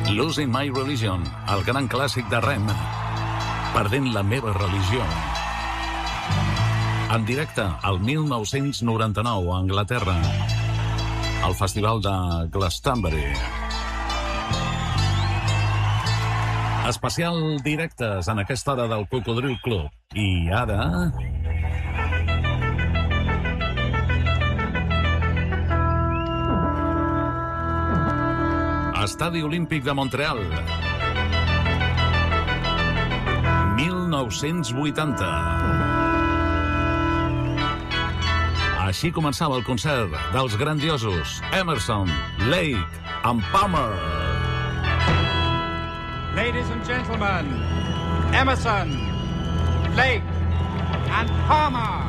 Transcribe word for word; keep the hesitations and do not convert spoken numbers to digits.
Losing My Religion, el gran clàssic de Rem. Perdent la meva religió. En directe, al mil nou-cents noranta-nou, a Anglaterra, al Festival de Glastonbury. Especial directes en aquesta hora del Cocodril Club. I ara... Estadi Olímpic de Montreal. mil nou-cents vuitanta. Així començava el concert dels grandiosos Emerson, Lake and Palmer. Ladies and gentlemen, Emerson, Lake and Palmer.